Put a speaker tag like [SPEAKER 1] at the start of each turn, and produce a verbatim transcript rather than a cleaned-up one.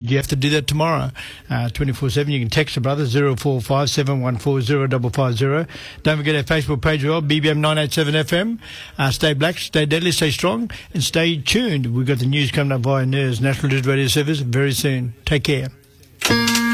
[SPEAKER 1] you have to do that tomorrow, uh, twenty-four seven. You can text the brother, zero four five seven one four zero five five zero. Don't forget our Facebook page as well, B B M nine eight seven F M. Uh, stay black, stay deadly, stay strong, and stay tuned. We've got the news coming up via News National News Radio Service very soon. Take care.